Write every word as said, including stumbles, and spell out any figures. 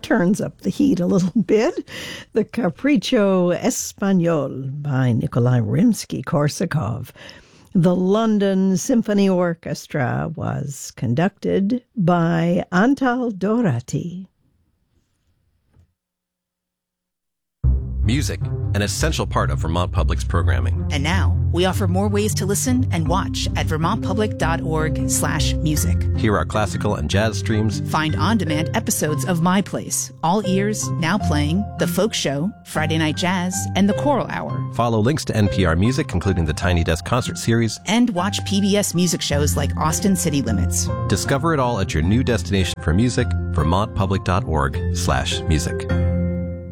turns up the heat a little bit. The Capriccio Espagnol by Nikolai Rimsky-Korsakov. The London Symphony Orchestra was conducted by Antal Dorati. Music, an essential part of Vermont Public's programming. And now, we offer more ways to listen and watch at vermontpublic.org slash music. Hear our classical and jazz streams. Find on-demand episodes of My Place, All Ears, Now Playing, The Folk Show, Friday Night Jazz, and The Choral Hour. Follow links to N P R Music, including the Tiny Desk Concert Series. And watch P B S music shows like Austin City Limits. Discover it all at your new destination for music, vermontpublic.org slash music.